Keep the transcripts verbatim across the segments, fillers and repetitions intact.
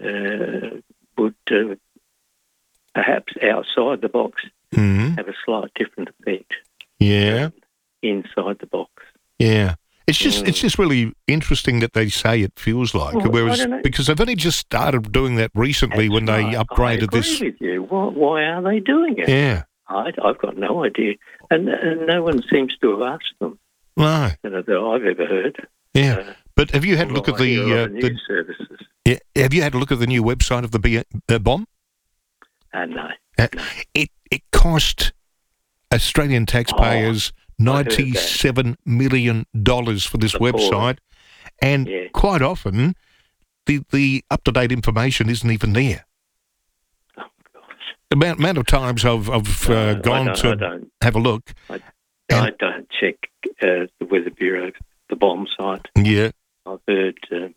uh, would uh, perhaps outside the box Mm-hmm. have a slight different effect. Yeah. than inside the box. Yeah. It's just Mm. it's just really interesting that they say it feels like, Well, I whereas don't know. because they've only just started doing that recently That's when they right. I upgraded agree this. with you. Why, why are they doing it? Yeah. I, I've got no idea. And, and no one seems to have asked them No. you know, that I've ever heard. Yeah. Uh, But have you had a look at although I hear the, of uh, the the news services? yeah, have you had a look at the new website of the B- uh, bomb? Uh, no. Uh, no. It it cost Australian taxpayers Oh, I heard that. ninety-seven million dollars for this Appalling. website, and Yeah. quite often the the up to date information isn't even there. Oh, gosh. The amount, amount of times I've I've No, uh, I gone don't- I to don't. have a look. I And- don't check uh, the Weather Bureau, the bomb site. Yeah, I've heard um,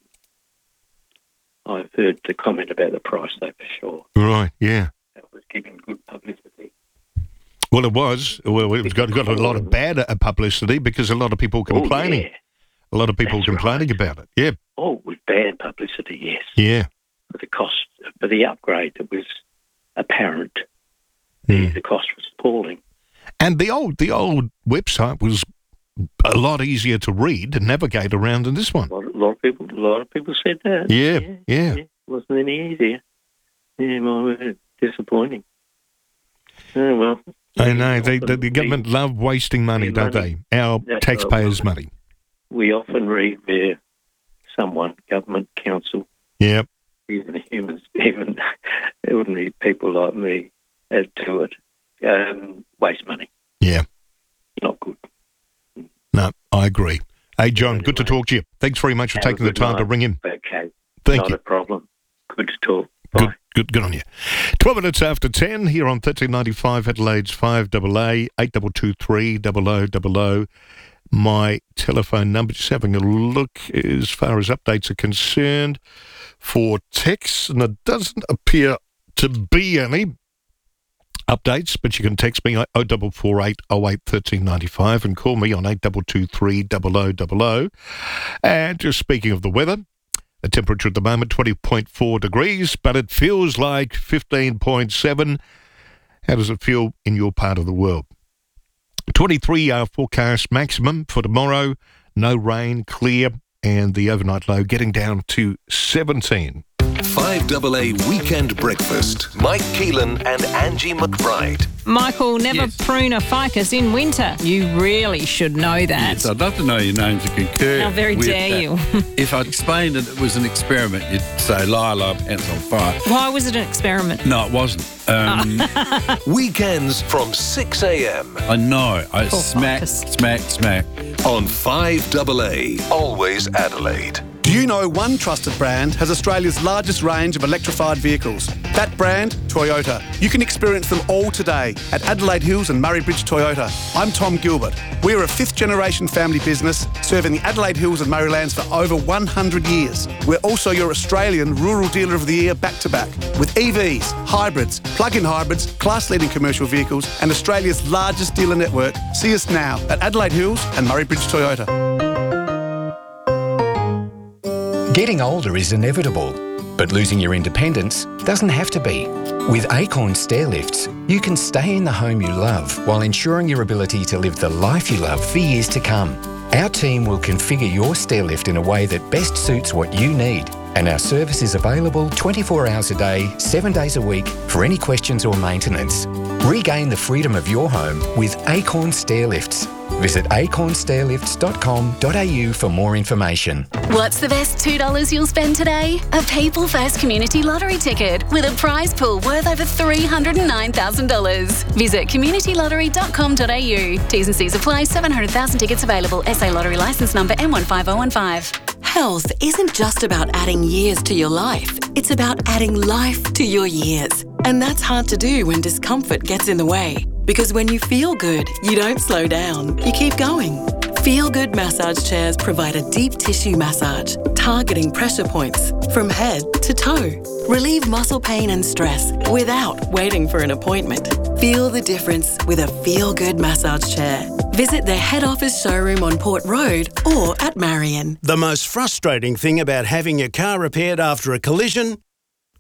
I've heard the comment about the price, though, for sure. right. Yeah. That was giving good publicity. Well, it was. Well, it was got got a lot of bad uh, publicity because a lot of people complaining. Oh, yeah. A lot of people That's complaining right. about it. Yeah. Oh, it was bad publicity, yes. Yeah. For the cost, for the upgrade that was apparent, the, Mm. the cost was appalling. And the old the old website was a lot easier to read and navigate around than this one. A lot, a lot of people, a lot of people said that. Yeah, yeah. It wasn't any easier. Yeah, my word, disappointing. Oh, well. I know. They, the, the government love wasting money, Yeah, don't money. they? Our That's taxpayers' right. money. We often read where someone, government, council, Yeah. even humans, even ordinary people like me, add to it, um, waste money. Yeah. Not good. No, I agree. Hey, John, good to Anyway. talk to you. Thanks very much for Have a taking the good time to night. ring in. Okay. Thank Not you. a problem. Good to talk. Bye. Good, good, good on you. Twelve minutes after ten here on thirteen ninety-five Adelaide's five double A eight double two three double O double O. My telephone number. Just having a look as far as updates are concerned for texts, and it doesn't appear to be any updates. But you can text me oh double four eight oh eight thirteen ninety five and call me on eight double two three double O double O. And just speaking of the weather. The temperature at the moment, twenty point four degrees, but it feels like fifteen point seven. How does it feel in your part of the world? twenty-three hour forecast maximum for tomorrow. No rain, clear, and the overnight low getting down to seventeen. five double A Weekend Breakfast. Mike Keelan and Angie McBride. Michael, never Yes. prune a ficus in winter. You really should know that. Yes, I'd love to know your name to concur. How very with dare that. you. If I explained that it was an experiment, you'd say, Lila, pants on fire. Why was it an experiment? No, it wasn't. Um, Weekends from six a.m. I know. I Poor smack, ficus. smack, smack. on five double A. Always Adelaide. Do you know one trusted brand has Australia's largest range of electrified vehicles? That brand, Toyota. You can experience them all today at Adelaide Hills and Murray Bridge Toyota. I'm Tom Gilbert. We're a fifth generation family business serving the Adelaide Hills and Murraylands for over one hundred years. We're also your Australian Rural Dealer of the Year back to back with E Vs, hybrids, plug-in hybrids, class-leading commercial vehicles and Australia's largest dealer network. See us now at Adelaide Hills and Murray Bridge Toyota. Getting older is inevitable, but losing your independence doesn't have to be. With Acorn Stair Lifts, you can stay in the home you love while ensuring your ability to live the life you love for years to come. Our team will configure your stair lift in a way that best suits what you need, and our service is available twenty-four hours a day, seven days a week for any questions or maintenance. Regain the freedom of your home with Acorn Stair Lifts. Visit acorn stair lifts dot com dot a u for more information. What's the best two dollars you'll spend today? A People First Community Lottery ticket with a prize pool worth over three hundred nine thousand dollars. Visit community lottery dot com dot a u. T's and C's apply. seven hundred thousand tickets available. S A Lottery licence number M one five oh one five. Health isn't just about adding years to your life. It's about adding life to your years. And that's hard to do when discomfort gets in the way. Because when you feel good, you don't slow down. You keep going. Feel Good massage chairs provide a deep tissue massage, targeting pressure points from head to toe. Relieve muscle pain and stress without waiting for an appointment. Feel the difference with a Feel Good massage chair. Visit their head office showroom on Port Road or at Marion. The most frustrating thing about having your car repaired after a collision?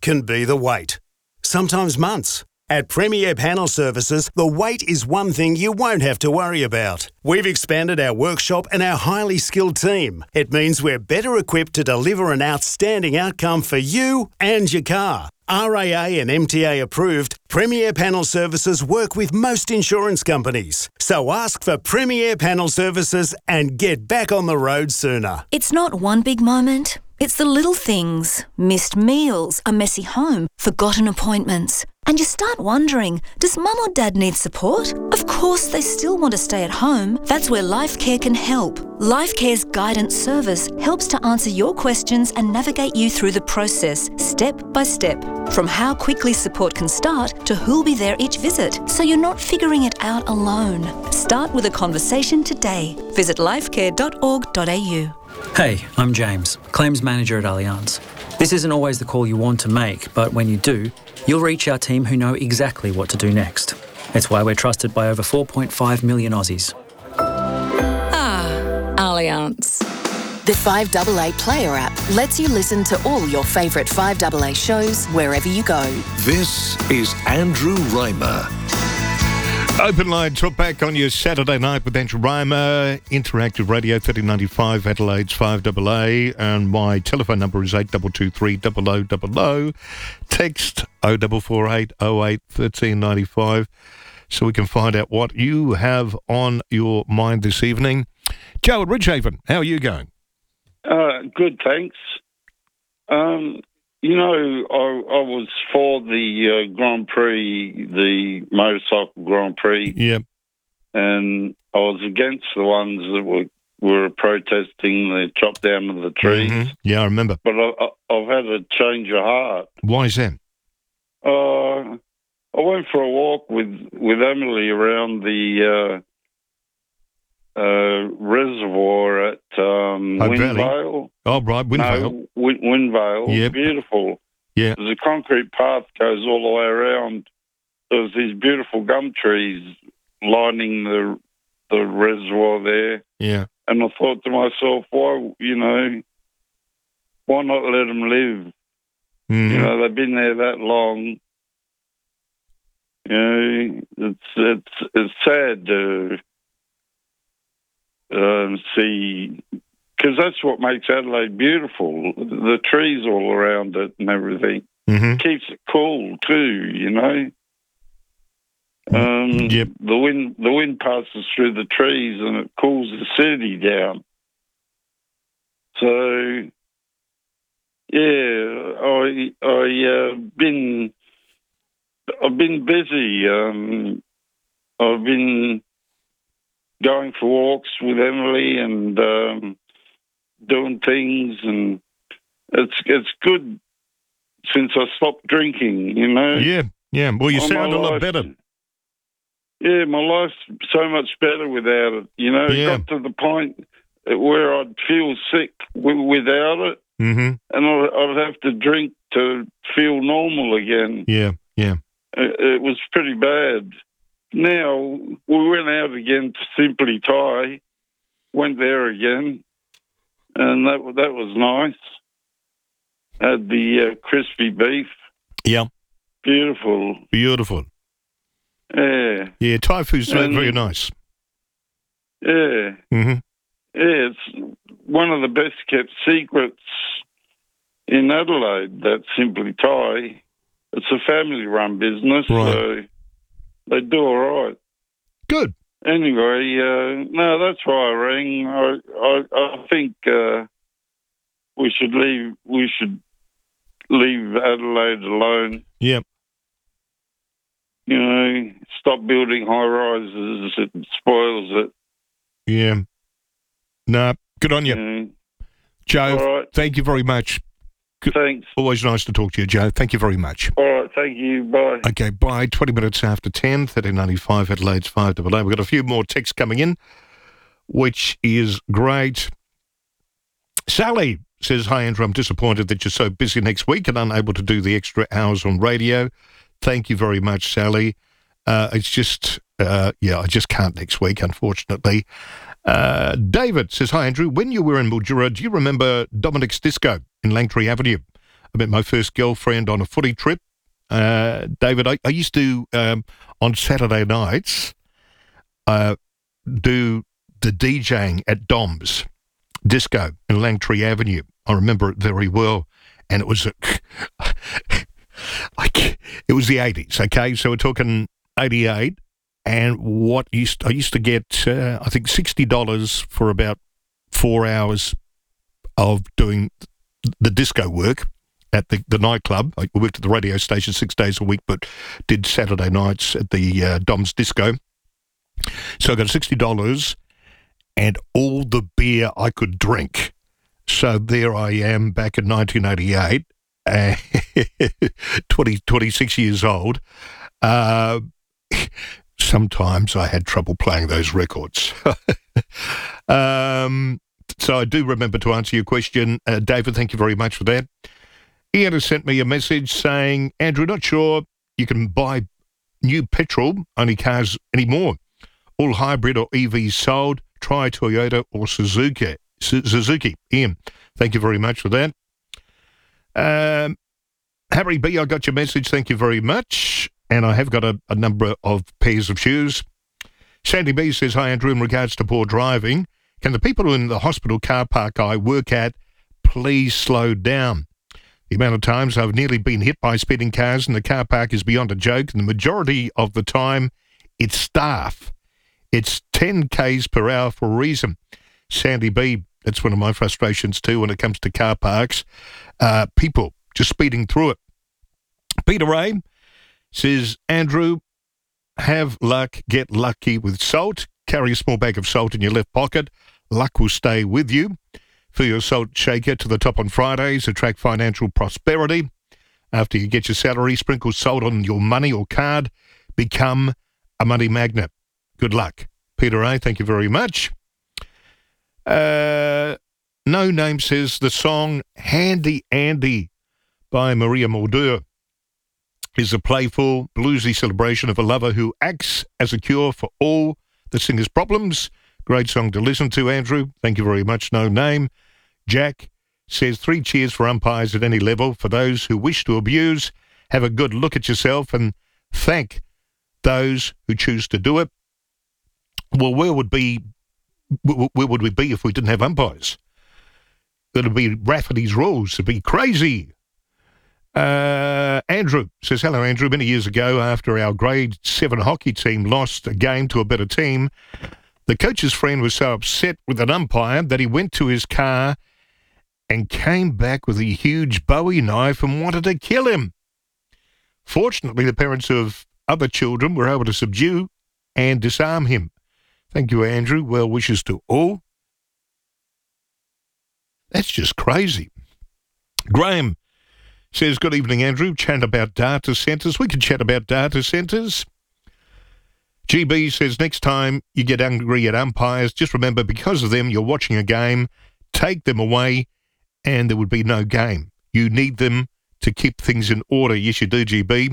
can be the wait. Sometimes months. At Premier Panel Services, the wait is one thing you won't have to worry about. We've expanded our workshop and our highly skilled team. It means we're better equipped to deliver an outstanding outcome for you and your car. R A A and M T A approved, Premier Panel Services work with most insurance companies. So ask for Premier Panel Services and get back on the road sooner. It's not one big moment. It's the little things. Missed meals, a messy home, forgotten appointments. And you start wondering, does mum or dad need support? Of course they still want to stay at home. That's where LifeCare can help. LifeCare's guidance service helps to answer your questions and navigate you through the process, step by step. From how quickly support can start to who'll be there each visit, so you're not figuring it out alone. Start with a conversation today. Visit lifecare dot org dot a u. Hey, I'm James, Claims Manager at Allianz. This isn't always the call you want to make, but when you do, you'll reach our team who know exactly what to do next. It's why we're trusted by over four point five million Aussies. Ah, Allianz. The five A A Player app lets you listen to all your favourite five A A shows wherever you go. This is Andrew Reimer. Open line, talk back on your Saturday night with Andrew Reimer, Interactive Radio thirteen ninety-five, Adelaide's five A A, and my telephone number is eight two two three zero zero zero zero. Text oh four four eight oh eight one three nine five so we can find out what you have on your mind this evening. Joe at Ridgehaven, how are you going? Uh, good, thanks. Um, you know, I, I was for the uh, Grand Prix, the motorcycle Grand Prix. Yep. And I was against the ones that were were protesting the chop down of the trees. Mm-hmm. Yeah, I remember. But I, I, I've had a change of heart. Why is that? Uh, I went for a walk with, with Emily around the uh, uh, reservoir at um, Oh, Windvale. Valley. Oh, right, Windvale. No, Win- Windvale. Yep. Beautiful. Yeah. There's a concrete path goes all the way around. There's these beautiful gum trees lining the the reservoir there. Yeah. And I thought to myself, why, you know, why not let them live? Mm-hmm. You know, they've been there that long. You know, it's it's it's sad to um, see, because that's what makes Adelaide beautiful. The trees all around it and everything. Mm-hmm. Keeps it cool too, you know. Um, yep. The wind, the wind passes through the trees and it cools the city down. So, yeah, I I uh, been I've been busy. Um, I've been going for walks with Emily and um, doing things, and it's it's good since I stopped drinking. You know. Yeah, yeah. Well, you Oh, sound my a lot life- better. Yeah, my life's so much better without it. You know, Yeah. it got to the point where I'd feel sick w- without it, Mm-hmm. and I'd, I'd have to drink to feel normal again. Yeah, yeah. It, it was pretty bad. Now, we went out again to Simply Thai, went there again, and that, wa- that was nice. Had the uh, crispy beef. Yeah. Beautiful. Beautiful. Yeah. Yeah, Thai food's very, And- very nice. Yeah. Mm-hmm. Yeah, it's one of the best kept secrets in Adelaide, that Simply Thai. It's a family run business, so they do all right. Good. Anyway, uh, no, that's why I rang. I I, I think uh, we should leave we should leave Adelaide alone. Yep. You know, stop building high rises. It spoils it. Yeah. No, good on you. Mm. Joe, All right. thank you very much. Good. Thanks. Always nice to talk to you, Joe. Thank you very much. All right, thank you. Bye. Okay, bye. twenty minutes after ten, thirteen ninety-five Adelaide's five A A. We've got a few more texts coming in, which is great. Sally says, hi, Andrew. I'm disappointed that you're so busy next week and unable to do the extra hours on radio. Thank you very much, Sally. Uh, it's just, uh, yeah, I just can't next week, unfortunately. Uh, David says, hi, Andrew. When you were in Mildura, do you remember Dominic's Disco in Langtree Avenue? I met my first girlfriend on a footy trip. Uh, David, I, I used to, um, on Saturday nights, uh, do the DJing at Dom's Disco in Langtree Avenue. I remember it very well. And it was, a, like, it was the eighties, okay? So we're talking eighty-eight. And what used I used to get, uh, I think, sixty dollars for about four hours of doing the disco work at the, the nightclub. I worked at the radio station six days a week, but did Saturday nights at the uh, Dom's Disco. So I got sixty dollars and all the beer I could drink. So there I am back in nineteen eighty-eight, uh, twenty, twenty-six years old. Uh, sometimes I had trouble playing those records. um, so I do remember to answer your question. Uh, David, thank you very much for that. Ian has sent me a message saying, Andrew, not sure you can buy new petrol, only cars anymore. All hybrid or E Vs sold. Try Toyota or Suzuki. Suzuki. Ian, thank you very much for that. Um, Harry B, I got your message. Thank you very much. And I have got a, a number of pairs of shoes. Sandy B says, hi, Andrew, in regards to poor driving, can the people in the hospital car park I work at please slow down? The amount of times I've nearly been hit by speeding cars in the car park is beyond a joke, and the majority of the time it's staff. It's ten kays per hour for a reason. Sandy B, that's one of my frustrations too when it comes to car parks. Uh, people just speeding through it. Peter Ray says, Andrew, have luck, get lucky with salt. Carry a small bag of salt in your left pocket. Luck will stay with you. Fill your salt shaker to the top on Fridays. Attract financial prosperity. After you get your salary, sprinkle salt on your money or card. Become a money magnet. Good luck. Peter A., thank you very much. Uh, no Name says the song Handy Andy by Maria Mulder is a playful, bluesy celebration of a lover who acts as a cure for all the singer's problems. Great song to listen to, Andrew. Thank you very much, No Name. Jack says three cheers for umpires at any level. For those who wish to abuse, have a good look at yourself and thank those who choose to do it. Well, where would be where would we be if we didn't have umpires? It would be Rafferty's rules. It would be crazy. Uh, Andrew says, hello, Andrew. Many years ago, after our grade seven hockey team lost a game to a better team, the coach's friend was so upset with an umpire that he went to his car and came back with a huge Bowie knife and wanted to kill him. Fortunately, the parents of other children were able to subdue and disarm him. Thank you, Andrew. Well wishes to all. That's just crazy. Graham says, good evening, Andrew. Chat about data centres. We can chat about data centres. G B says, next time you get angry at umpires, just remember, because of them, you're watching a game. Take them away and there would be no game. You need them to keep things in order. Yes, you do, G B.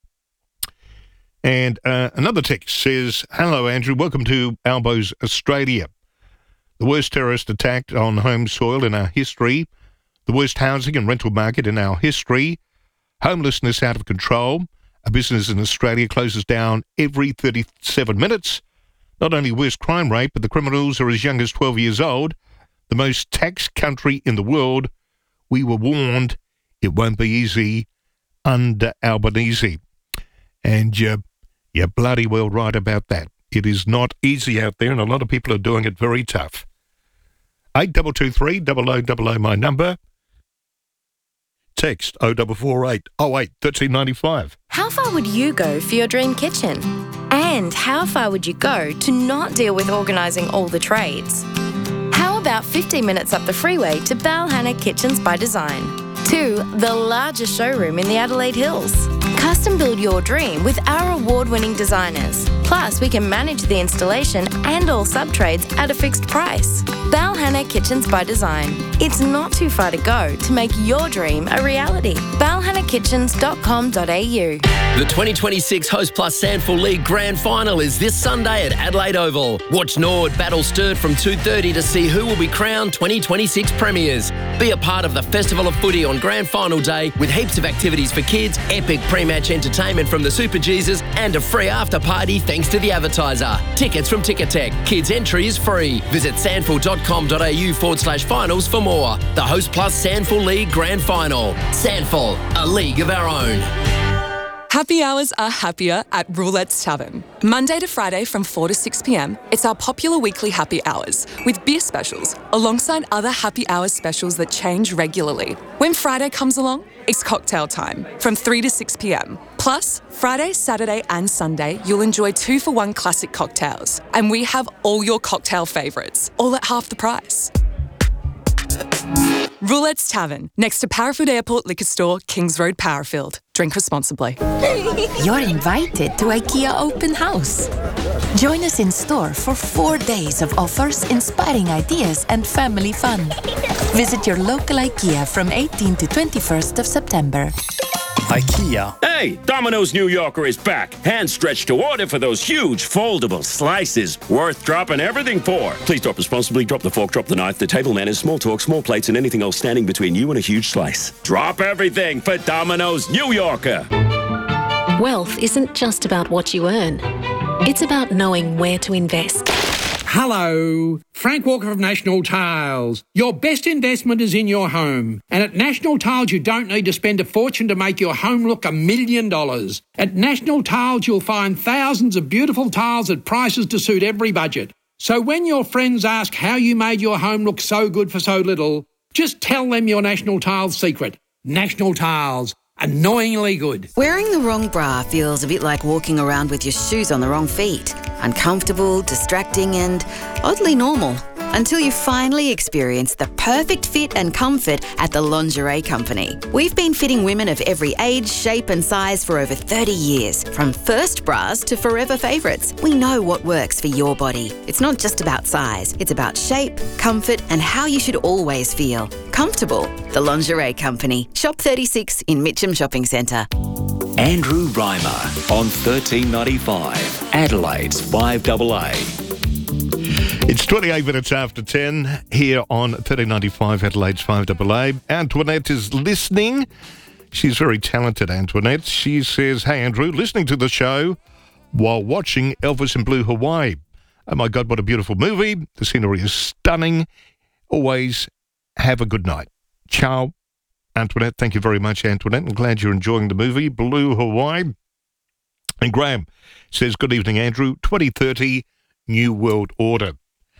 And uh, another text says, hello, Andrew. Welcome to Albo's Australia. The worst terrorist attack on home soil in our history. The worst housing and rental market in our history. Homelessness out of control. A business in Australia closes down every thirty-seven minutes. Not only worst crime rate, but the criminals are as young as twelve years old. The most taxed country in the world. We were warned it won't be easy under Albanese. And you're, you're bloody well right about that. It is not easy out there, and a lot of people are doing it very tough. eight two two three, double oh double oh, my number. Text oh four four eight, oh eight, one three nine five. How far would you go for your dream kitchen? And how far would you go to not deal with organising all the trades? How about fifteen minutes up the freeway to Balhanna Kitchens by Design? To the largest showroom in the Adelaide Hills. Custom build your dream with our award-winning designers. Plus, we can manage the installation and all sub-trades at a fixed price. Balhana Kitchens by Design. It's not too far to go to make your dream a reality. balhana kitchens dot com dot a u. The twenty twenty-six Host Plus Sandful League Grand Final is this Sunday at Adelaide Oval. Watch Nord battle Sturt from two thirty to see who will be crowned twenty twenty-six premiers. Be a part of the Festival of Footy on Grand Final Day with heaps of activities for kids, epic pre-match entertainment from the Super Jesus and a free after party thanks to the advertiser. Tickets from Ticketek. Kids entry is free. Visit sandful dot com dot a u forward slash finals for more. The Host Plus Sandful League Grand Final. Sandful, a league of our own. Happy hours are happier at Roulette's Tavern. Monday to Friday from four to six p m, it's our popular weekly happy hours with beer specials alongside other happy hours specials that change regularly. When Friday comes along, it's cocktail time from three to six p m. Plus, Friday, Saturday and Sunday, you'll enjoy two for one classic cocktails. And we have all your cocktail favourites, all at half the price. Roulette's Tavern, next to Parafield Airport Liquor Store, Kings Road, Parafield. Drink responsibly. You're invited to IKEA Open House. Join us in store for four days of offers, inspiring ideas and family fun. Visit your local IKEA from eighteenth to twenty-first of September. IKEA. Hey, Domino's New Yorker is back. Hand stretched to order for those huge foldable slices. Worth dropping everything for. Please drop responsibly. Drop the fork, drop the knife. The table manners, small talk, small plates, and anything else standing between you and a huge slice. Drop everything for Domino's New Yorker. Wealth isn't just about what you earn. It's about knowing where to invest. Hello, Frank Walker of National Tiles. Your best investment is in your home. And at National Tiles, you don't need to spend a fortune to make your home look a million dollars. At National Tiles, you'll find thousands of beautiful tiles at prices to suit every budget. So when your friends ask how you made your home look so good for so little, just tell them your National Tiles secret. National Tiles. Annoyingly good. Wearing the wrong bra feels a bit like walking around with your shoes on the wrong feet. Uncomfortable, distracting and oddly normal. Until you finally experience the perfect fit and comfort at the Lingerie Company. We've been fitting women of every age, shape and size for over thirty years. From first bras to forever favourites, we know what works for your body. It's not just about size, it's about shape, comfort and how you should always feel. Comfortable. The Lingerie Company. Shop thirty-six in Mitcham Shopping Centre. Andrew Reimer on thirteen ninety-five, Adelaide's five A A. It's twenty-eight minutes after ten here on thirteen ninety-five, Adelaide's five A A. Antoinette is listening. She's very talented, Antoinette. She says, hey, Andrew, listening to the show while watching Elvis in Blue Hawaii. Oh, my God, what a beautiful movie. The scenery is stunning. Always have a good night. Ciao, Antoinette. Thank you very much, Antoinette. I'm glad you're enjoying the movie, Blue Hawaii. And Graham says, good evening, Andrew. twenty thirty, New World Order.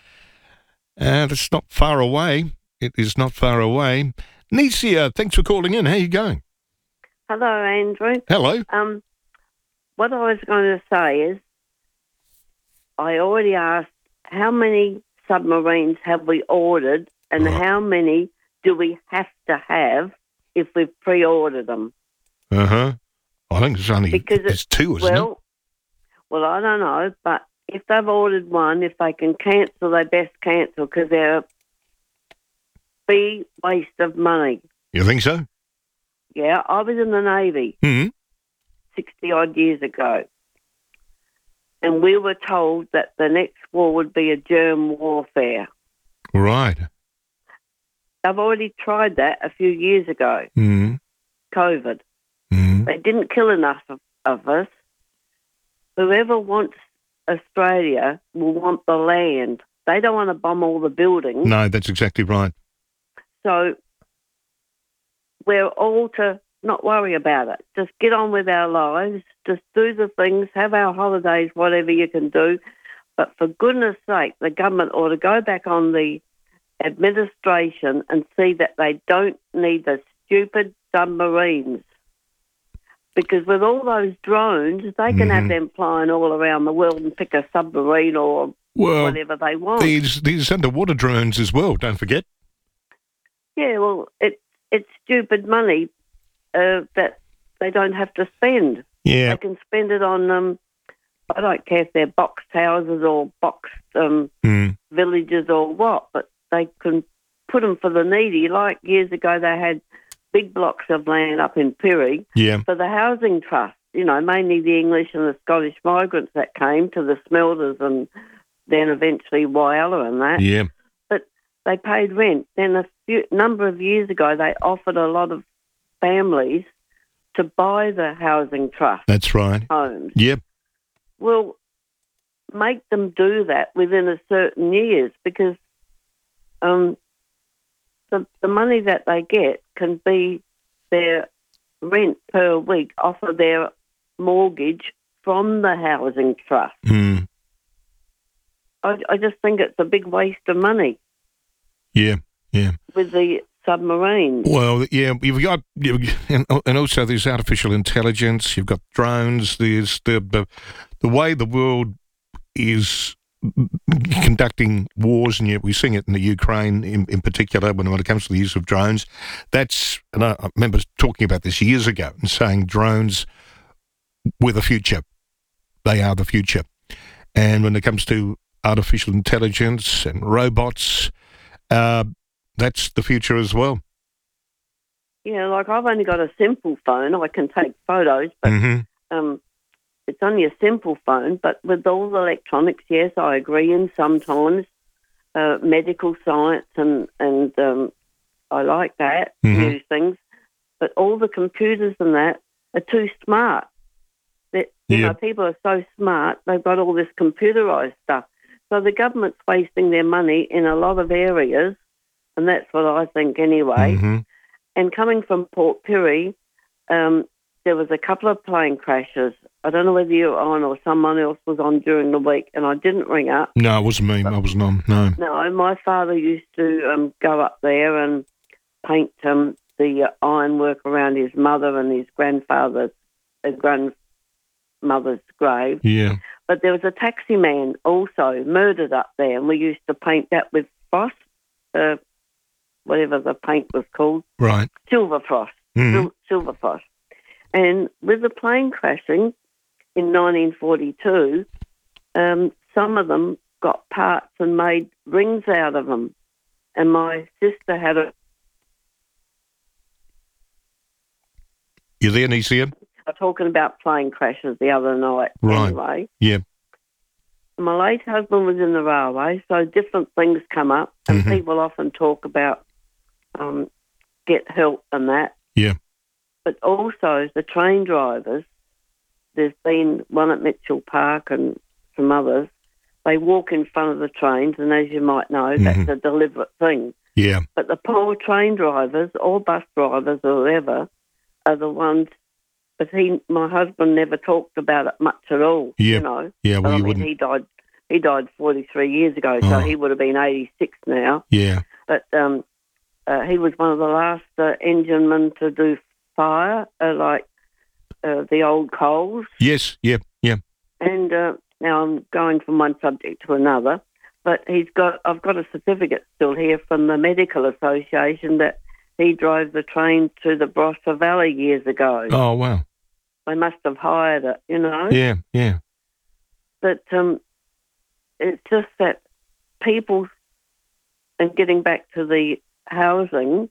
And it's not far away. It is not far away. Nisia, thanks for calling in. How are you going? Hello, Andrew. Hello. Um, what I was going to say is, I already asked how many submarines have we ordered and right. how many do we have to have if we've pre-ordered them? Uh-huh. I think it's only because it's, it's two, isn't well, it? Well, I don't know, but if they've ordered one, if they can cancel, they best cancel because they're a big waste of money. You think so? Yeah, I was in the Navy Mm-hmm. sixty-odd years ago, and we were told that the next war would be a germ warfare. Right. They've already tried that a few years ago, Mm-hmm. COVID. Mm-hmm. They didn't kill enough of, of us. Whoever wants Australia will want the land. They don't want to bomb all the buildings. No, that's exactly right. So we're all to not worry about it. Just get on with our lives. Just do the things, have our holidays, whatever you can do. But for goodness sake, the government ought to go back on the administration and see that they don't need the stupid submarines. Because with all those drones, they can Mm-hmm. have them flying all around the world and pick a submarine or Well, whatever they want. These these underwater drones as well, don't forget. Yeah, well, it, it's stupid money uh, that they don't have to spend. Yeah. They can spend it on, um, I don't care if they're boxed houses or boxed um, Mm. villages or what, but they can put them for the needy. Like years ago, they had big blocks of land up in Pirrie Yeah. for the housing trust, you know, mainly the English and the Scottish migrants that came to the smelters and then eventually Whyalla and that. Yeah. But they paid rent. Then a few, number of years ago, they offered a lot of families to buy the housing trust That's right. homes. Yep. Well, make them do that within a certain years because um, the the money that they get can be their rent per week off of their mortgage from the housing trust. Mm. I, I just think it's a big waste of money Yeah. Yeah. with the submarines. Well, yeah, you've got, you've, and and also there's artificial intelligence. You've got drones. There's the the, the way the world is conducting wars, and yet we're seeing it in the Ukraine in, in particular when, when it comes to the use of drones. That's, and I, I remember talking about this years ago and saying drones were the future. They are the future. And when it comes to artificial intelligence and robots, uh, that's the future as well. Yeah, like I've only got a simple phone. I can take photos, but Mm-hmm. um, it's only a simple phone. But with all the electronics, yes, I agree. And sometimes uh, medical science and and um, I like that, Mhm. new things. But all the computers and that are too smart. That you Yeah. know, people are so smart. They've got all this computerized stuff. So the government's wasting their money in a lot of areas, and that's what I think anyway. Mm-hmm. And coming from Port Pirie, um, there was a couple of plane crashes. I don't know whether you were on or someone else was on during the week, and I didn't ring up. No, it wasn't me. I wasn't on. No. No, my father used to um, go up there and paint um, the uh, ironwork around his mother and his grandfather's uh, grandmother's grave. Yeah. But there was a taxi man also murdered up there, and we used to paint that with frost, uh, whatever the paint was called. Right. Silver frost. Mhm. Sil- silver frost. And with the plane crashing in nineteen forty-two, um, some of them got parts and made rings out of them. And my sister had a... You there, Nicia? talking about plane crashes the other night Right. anyway. Yeah. My late husband was in the railway, so different things come up, and Mhm. people often talk about um, get help and that. Yeah. But also the train drivers, there's been one at Mitchell Park and some others, they walk in front of the trains, and as you might know, that's Mhm. a deliberate thing. Yeah. But the poor train drivers or bus drivers or whoever are the ones, but he, my husband never talked about it much at all, Yeah. you know. Yeah, well, But, I you mean, wouldn't. he died, he died forty-three years ago, so Oh. he would have been eighty-six now. Yeah. But um, uh, he was one of the last uh, enginemen to do fire, uh, like uh, the old coals. Yes. Yeah. Yeah. And uh, now I'm going from one subject to another, but he's got, I've got a certificate still here from the Medical Association that he drove the train to the Barossa Valley years ago. Oh, wow. They must have hired it, you know. Yeah. Yeah. But um, it's just that people, and getting back to the housing,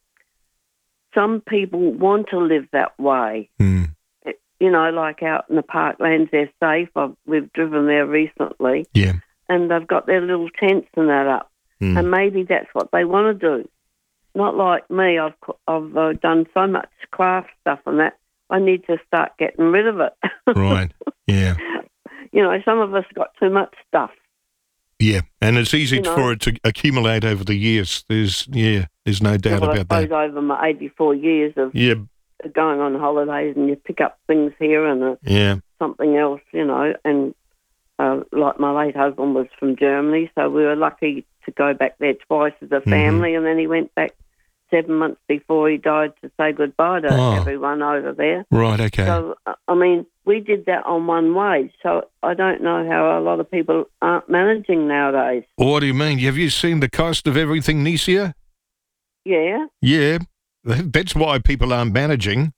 some people want to live that way. Mm. It- you know, like out in the parklands, they're safe. I've, we've driven there recently. Yeah. And they've got their little tents and that up. Mm. And maybe that's what they want to do. Not like me. I've, I've uh, done so much craft stuff and that. I need to start getting rid of it. Right. Yeah. You know, some of us got too much stuff. Yeah. And it's easy You know. for it to accumulate over the years. There's, yeah, there's no doubt Well, I about that. suppose over my eighty-four years of Yeah. going on holidays, and you pick up things here and uh, Yeah. something else, you know. And uh, like my late husband was from Germany, so we were lucky to go back there twice as a Mm-hmm. family, and then he went back seven months before he died to say goodbye to Oh. everyone over there. Right. Okay. So, uh, I mean, we did that on one wage, so I don't know how a lot of people aren't managing nowadays. What do you mean? Have you seen the cost of everything, Nicia? Yeah, Yeah. That's why people aren't managing.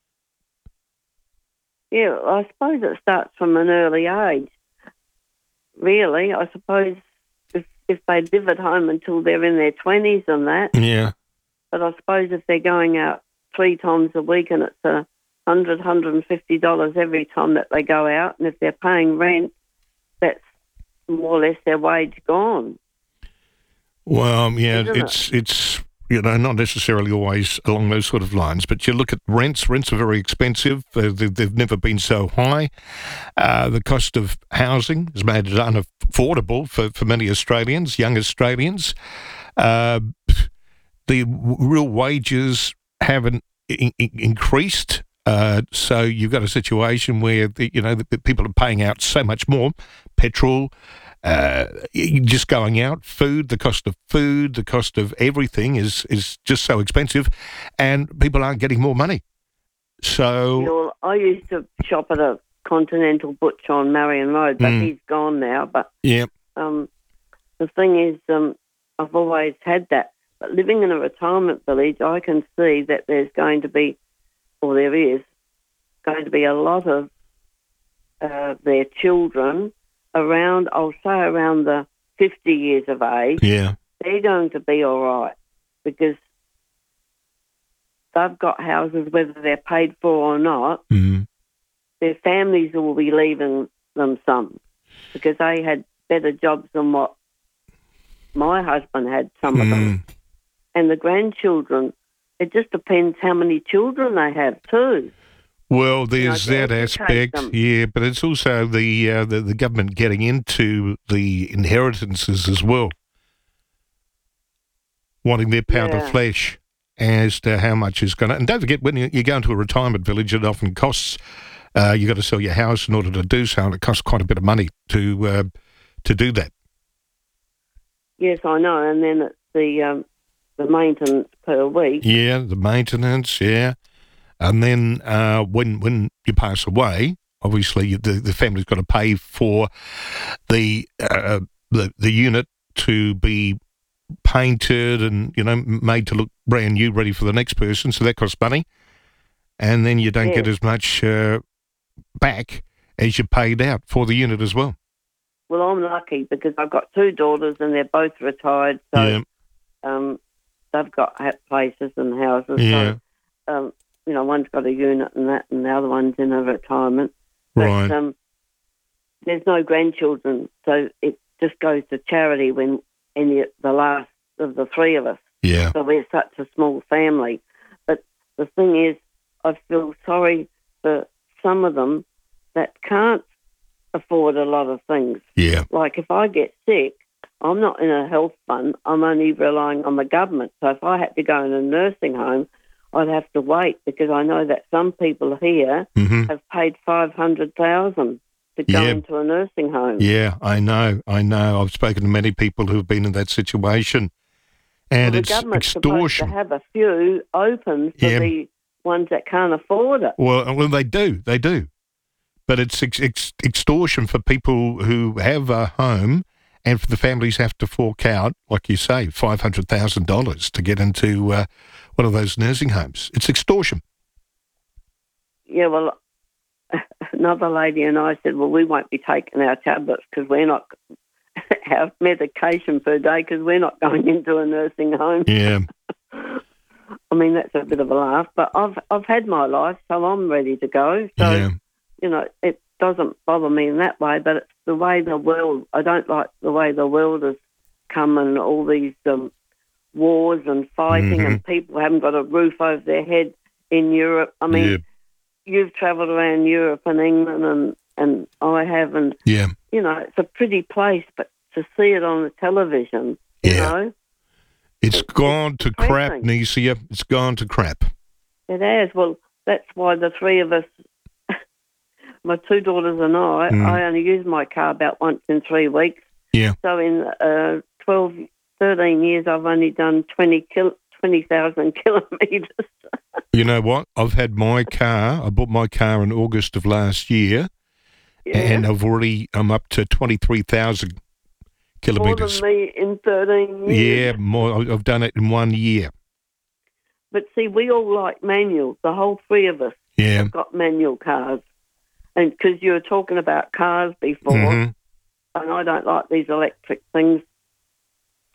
yeah, I suppose it starts from an early age. Really, I suppose if if they live at home until they're in their twenties and that. Yeah. But I suppose if they're going out three times a week and it's a hundred, hundred and fifty dollars every time that they go out, and if they're paying rent, that's more or less their wage gone. Well, um, yeah, Isn't it's it's you know not necessarily always along those sort of lines, but you look at rents. Rents are very expensive. Uh, they've, they've never been so high. Uh, the cost of housing has made it unaffordable for, for many Australians, young Australians. Uh, the w- real wages haven't in- in- increased. Uh, so you've got a situation where the, you know the, the people are paying out so much more, petrol, uh, just going out, food, the cost of food, the cost of everything is is just so expensive, and people aren't getting more money. So You know, I used to shop at a Continental Butcher on Marion Road, but Mm. he's gone now. But yeah, um, the thing is, um, I've always had that. But living in a retirement village, I can see that there's going to be, or there is, going to be a lot of uh, their children around, I'll say around the fifty years of age. Yeah. They're going to be all right because they've got houses, whether they're paid for or not. Mm-hmm. Their families will be leaving them some because they had better jobs than what my husband had, some of them. And the grandchildren, it just depends how many children they have too. Well, there's You know, to that educate aspect, them. yeah, but it's also the, uh, the the government getting into the inheritances as well, wanting their pound Yeah. of flesh as to how much is going to. And don't forget, when you, you go into a retirement village, it often costs. Uh, you got to sell your house in order to do so, and it costs quite a bit of money to uh, to do that. Yes, I know. And then it's the um, the maintenance per week. Yeah, the maintenance, yeah. And then uh, when when you pass away, obviously the the family's got to pay for the uh, the the unit to be painted and you know made to look brand new, ready for the next person. So that costs money, and then you don't get Yeah. as much uh, back as you paid out for the unit as well. Well, I'm lucky because I've got two daughters and they're both retired. So Yeah. um, they've got ha- places and houses. Yeah. So, um, you know, one's got a unit and that, and the other one's in a retirement. But, Right. Um, there's no grandchildren, so it just goes to charity when any the last of the three of us. Yeah. So we're such a small family. But the thing is, I feel sorry for some of them that can't afford a lot of things. Yeah. Like if I get sick, I'm not in a health fund. I'm only relying on the government. So if I had to go in a nursing home, I'd have to wait because I know that some people here Mhm. have paid five hundred thousand to go Yeah. into a nursing home. Yeah, I know, I know. I've spoken to many people who've been in that situation, and Well, it's the government's extortion. supposed to have a few open for Yeah. the ones that can't afford it. Well, well, they do, they do, but it's ex- ex- extortion for people who have a home, and for the families have to fork out, like you say, five hundred thousand dollars to get into uh, one of those nursing homes. It's extortion. Yeah, well, another lady and I said, well, we won't be taking our tablets because we're not, our medication per day because we're not going into a nursing home. Yeah. I mean, that's a bit of a laugh, but I've I've had my life, so I'm ready to go. So, Yeah. you know, it doesn't bother me in that way, but it's the way the world, I don't like the way the world has come and all these um, wars and fighting Mhm. and people haven't got a roof over their head in Europe. I mean, Yeah. you've travelled around Europe and England and, and I have, and, Yeah. you know, it's a pretty place, but to see it on the television, you Yeah. know, It's gone to crap, depressing. Nesia. It's gone to crap. it has. Well, that's why the three of us, my two daughters and I, Mm. I only use my car about once in three weeks. Yeah. So in uh, twelve, thirteen years, I've only done twenty kil- twenty thousand kilometres. You know what? I've had my car. I bought my car in August of last year, and I've already. I'm up to twenty three thousand More kilometres. than me in thirteen years. Yeah, more. I've done it in one year. But see, we all like manuals. The whole three of us Yeah. have got manual cars. And because you were talking about cars before, Mhm. and I don't like these electric things.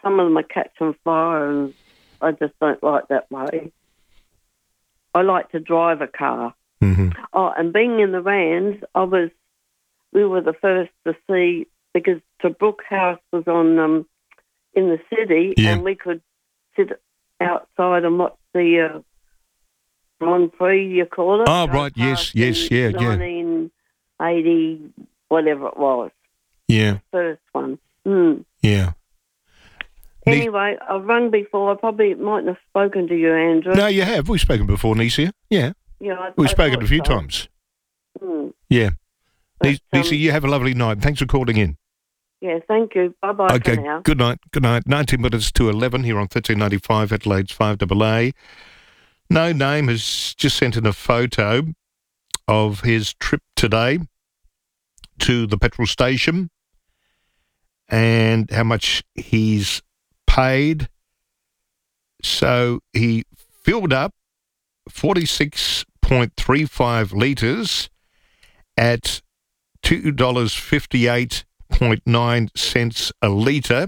some of them are catching fire, and I just don't like that way. I like to drive a car. Mm-hmm. Oh, and being in the Rands, I was, we were the first to see, because Tobruk House was on um, in the city, Yeah. and we could sit outside and watch the uh, Grand Prix, you call it. Oh, right, yes, yes, yeah, yeah. nineteen eighty, whatever it was, Yeah, first one. Mm. yeah. Ne- Anyway, I've rung before. I probably mightn't have spoken to you, Andrew. no, you have. We've spoken before, Necia. Yeah, Yeah, I, we've I spoken thought a few so. times. Mm. Yeah. But, Ne- Necia, um, you have a lovely night. Thanks for calling in. Yeah, thank you. Bye-bye Okay, for now. good night. Good night. nineteen minutes to eleven here on thirteen ninety-five, Adelaide's five A A. No Name has just sent in a photo of his trip today to the petrol station and how much he's paid. So he filled up forty-six point three five litres at two dollars fifty-eight point nine cents a litre,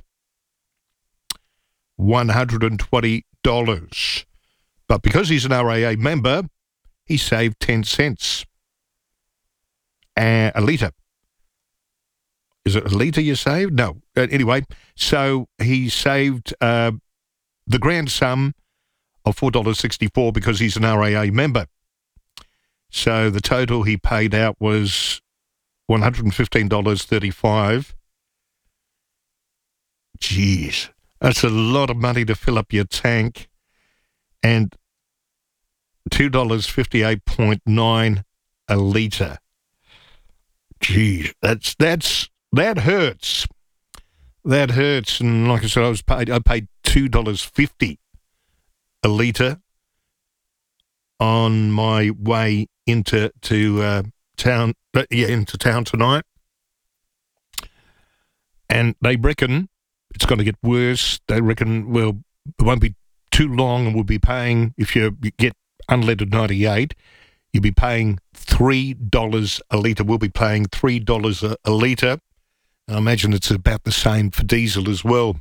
one hundred twenty dollars. But because he's an R A A member, he saved ten cents a, a litre. Is it a litre you saved? No. Uh, anyway, so he saved uh, the grand sum of four dollars sixty-four because he's an R A A member. So the total he paid out was one hundred fifteen dollars thirty-five. Jeez, that's a lot of money to fill up your tank. And two dollars fifty-eight point nine a litre. Jeez, that's that's that hurts. That hurts. And like I said, I was paid. I paid two dollars fifty a litre on my way into to uh, town. Uh, yeah, into town tonight, and they reckon it's going to get worse. They reckon well, it won't be too long, and we'll be paying, if you get unleaded ninety-eight, you'll be paying three dollars a litre. We'll be paying three dollars a, a litre. I imagine it's about the same for diesel as well.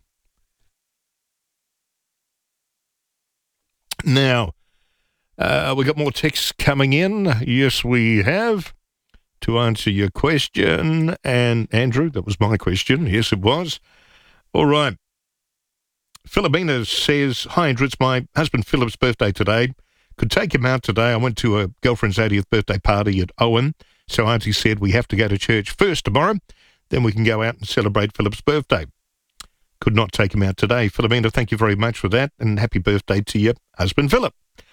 Now, uh, we've got more texts coming in. Yes, we have. To answer your question, and Andrew, that was my question. Yes, it was. All right. Philomena says, hi, Andrew, it's my husband Philip's birthday today. Could take him out today. I went to a girlfriend's eightieth birthday party at Owen, so Auntie said we have to go to church first tomorrow, then we can go out and celebrate Philip's birthday. Could not take him out today. Philomena, thank you very much for that, and happy birthday to your husband Philip.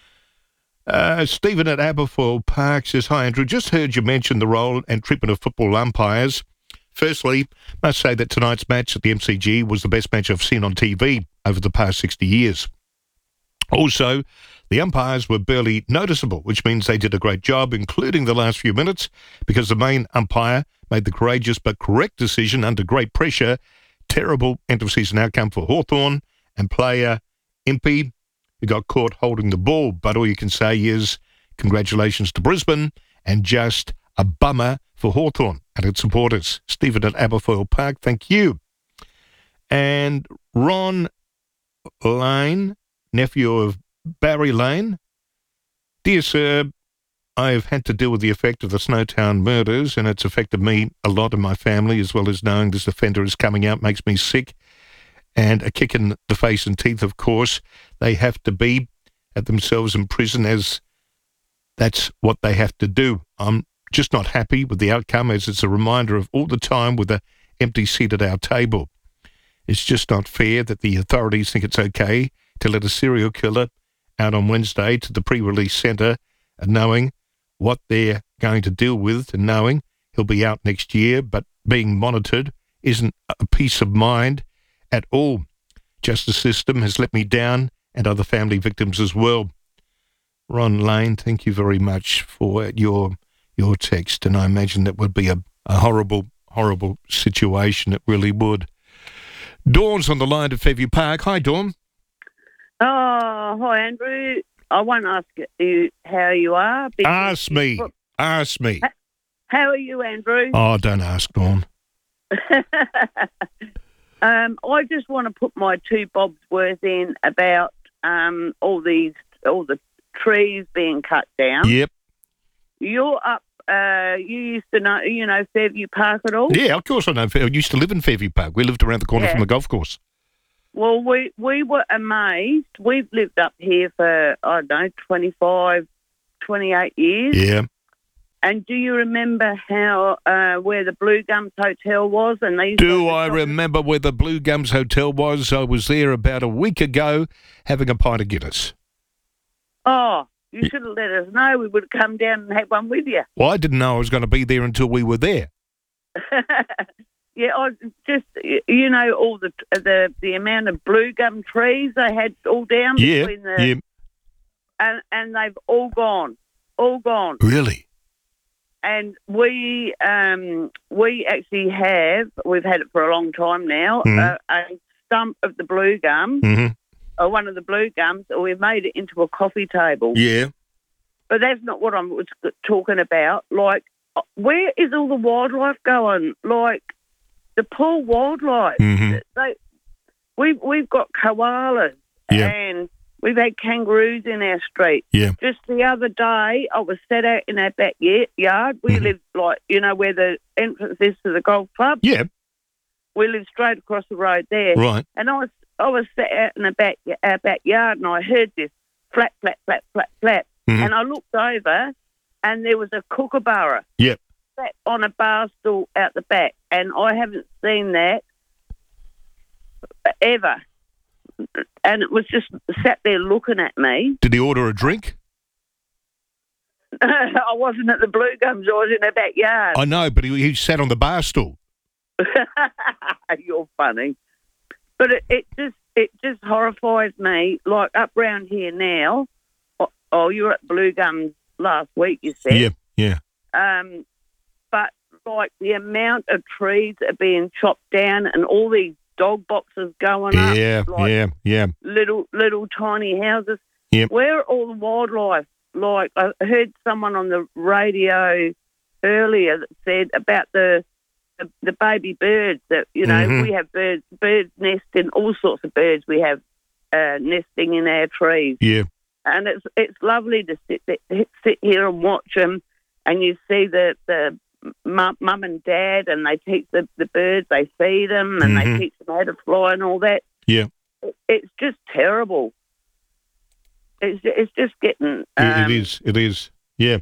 Uh, Stephen at Aberfoyle Park says, hi, Andrew, just heard you mention the role and treatment of football umpires. Firstly, must say that tonight's match at the M C G was the best match I've seen on T V over the past sixty years. Also, the umpires were barely noticeable, which means they did a great job, including the last few minutes, because the main umpire made the courageous but correct decision under great pressure. Terrible end-of-season outcome for Hawthorn and player Impey, who got caught holding the ball. But all you can say is congratulations to Brisbane and just a bummer for Hawthorn and its supporters. Stephen at Aberfoyle Park, thank you. And Ron Lane, nephew of Barry Lane. Dear sir, I've had to deal with the effect of the Snowtown murders, and it's affected me a lot and my family, as well as knowing this offender is coming out makes me sick. And a kick in the face and teeth, of course. They have to be at themselves in prison, as that's what they have to do. I'm just not happy with the outcome, as it's a reminder of all the time with an empty seat at our table. It's just not fair that the authorities think it's okay to let a serial killer out on Wednesday to the pre-release centre, and knowing what they're going to deal with and knowing he'll be out next year, but being monitored isn't a peace of mind at all. Justice system has let me down, and other family victims as well. Ron Lane, thank you very much for your your text, and I imagine that would be a, a horrible, horrible situation. It really would. Dawn's on the line to Fairview Park. Hi, Dawn. Oh, hi, Andrew. I won't ask you how you are. Ask me. Ask me. How are you, Andrew? Oh, don't ask, Dawn. Um, I just want to put my two bobs worth in about um, all these, all the trees being cut down. Yep. You're up. Uh, you used to know, you know, Fairview Park at all? Yeah, of course I know. I used to live in Fairview Park. We lived around the corner Yeah. from the golf course. Well, we we were amazed. We've lived up here for, I don't know, twenty-five, twenty-eight years. Yeah. And do you remember how uh, where the Blue Gums Hotel was? And they used Do to- I remember where the Blue Gums Hotel was? I was there about a week ago having a pint of Guinness. Oh, you should have let us know. We would have come down and had one with you. Well, I didn't know I was going to be there until we were there. Yeah, I just, you know, all the the the amount of blue gum trees they had all down Yeah, between the... yeah. And, and they've all gone. All gone. Really? And we um, we actually have, we've had it for a long time now, Mhm. uh, a stump of the blue gum, Mhm. or one of the blue gums, or we've made it into a coffee table. Yeah. But that's not what I was talking about. Like, where is all the wildlife going? Like, the poor wildlife. Mhm. They, we've, we've got koalas Yeah. and we've had kangaroos in our street. Yeah. Just the other day, I was set out in our backyard. We Mm-hmm. live, like, you know, where the entrance is to the golf club. Yeah. We live straight across the road there. Right. And I was I was sat out in the back, our backyard and I heard this flap, flap, flap, flap, flap. Mhm. And I looked over and there was a kookaburra Yep. sat on a bar stool out the back. And I haven't seen that ever. And it was just sat there looking at me. Did he order a drink? I wasn't at the Blue Gums. I was in the backyard. I know, but he, he sat on the bar stool. You're funny. But it, it just it just horrifies me. Like up round here now. Oh, oh, you were at Blue Gums last week, you said. Yeah, yeah. Um, but like the amount of trees that are being chopped down and all these dog boxes going up. Yeah, like yeah, yeah. Little little tiny houses. Yep. Where are all the wildlife? Like I heard someone on the radio earlier that said about the the, the baby birds that you know Mhm. we have birds birds nesting, all sorts of birds we have uh, nesting in our trees. Yeah. And it's it's lovely to sit there, sit here and watch them, and you see the the mum, mum and dad, and they teach the, the birds, they feed them, and Mhm. they teach them how to fly and all that. Yeah. It, it's just terrible. It's it's just getting It- um, it is. It is. Yeah.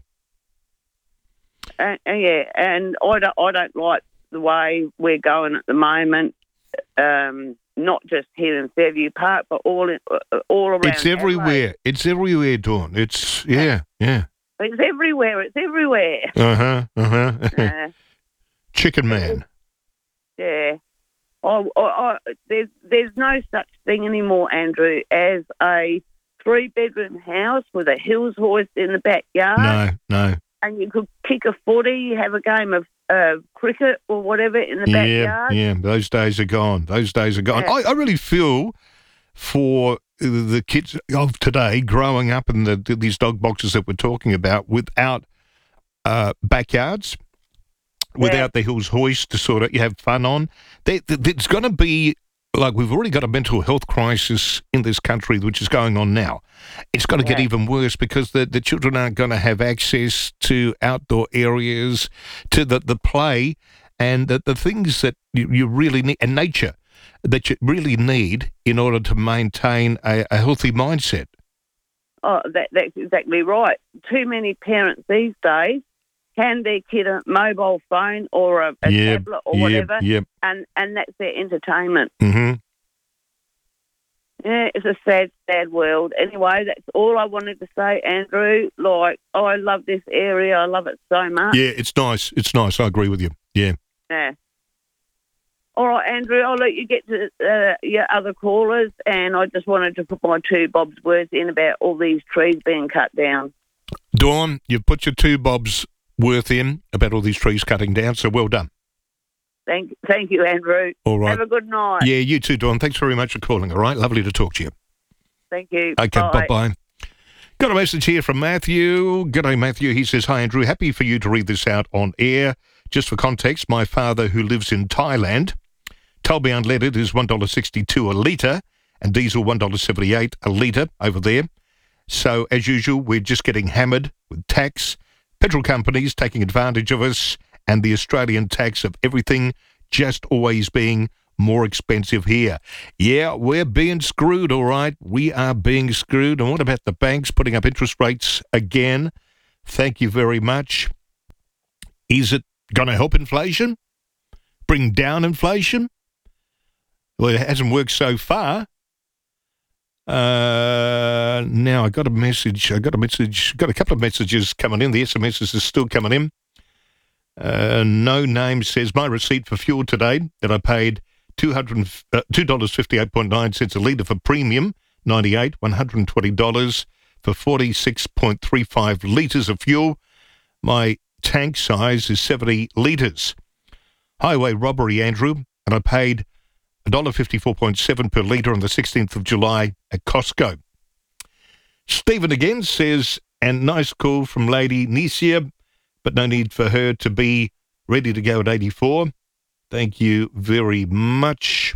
uh, uh, yeah, and I don't I don't like the way we're going at the moment. Um, not just here in Fairview Park, but all in, uh, all around. It's everywhere. Adelaide. It's everywhere, Dawn. It's, yeah, yeah. It's everywhere. It's everywhere. Uh-huh, uh-huh. Uh, Chicken Man. yeah. I, I, I, there's there's no such thing anymore, Andrew, as a three bedroom house with a hills hoist in the backyard. No, no. And you could kick a footy, have a game of uh, cricket or whatever in the Yeah, backyard. yeah. Those days are gone. Those days are gone. Yeah. I, I really feel for the kids of today growing up in the, these dog boxes that we're talking about without uh, backyards, without the hills hoist to sort of you have fun on. There, there's going to be, like, we've already got a mental health crisis in this country, which is going on now. It's going to get Yeah. even worse because the, the children aren't going to have access to outdoor areas, to the, the play, and the, the things that you, you really need, and nature that you really need in order to maintain a, a healthy mindset. Oh, that, that's exactly right. Too many parents these days hand their kid a mobile phone or a, a Yep, tablet or yep, whatever, yep. and, and that's their entertainment. Mm-hmm. Yeah, it's a sad, sad world. Anyway, that's all I wanted to say, Andrew. Like, I love this area. I love it so much. Yeah, it's nice. It's nice. I agree with you. Yeah. Yeah. All right, Andrew, I'll let you get to uh, your other callers, and I just wanted to put my two bobs worth in about all these trees being cut down. Dawn, you've put your two bobs worth in about all these trees cutting down, so well done. Thank, thank you, Andrew. All right. Have a good night. Yeah, you too, Dawn. Thanks very much for calling, all right? Lovely to talk to you. Thank you. Okay, Bye. bye-bye. Got a message here from Matthew. G'day, Matthew. He says, hi, Andrew. Happy for you to read this out on air. Just for context, my father, who lives in Thailand, Colby unleaded is one dollar sixty-two a litre, and diesel one dollar seventy-eight a litre over there. So, as usual, we're just getting hammered with tax, petrol companies taking advantage of us, and the Australian tax of everything just always being more expensive here. Yeah, we're being screwed, all right. We are being screwed. And what about the banks putting up interest rates again? Thank you very much. Is it going to help inflation? Bring down inflation? Well, it hasn't worked so far. Uh, now, I got a message. I got a message. Got a couple of messages coming in. The S M Ss are still coming in. Uh, no name says my receipt for fuel today that I paid two hundred uh, two dollars fifty-eight point nine cents a litre for premium ninety-eight, one hundred twenty dollars for forty-six point three five litres of fuel. My tank size is seventy litres. Highway robbery, Andrew, and I paid one dollar fifty-four point seven per litre on the sixteenth of July at Costco. Stephen again says, and nice call from Lady Nicia, but no need for her to be ready to go at eighty-four. Thank you very much.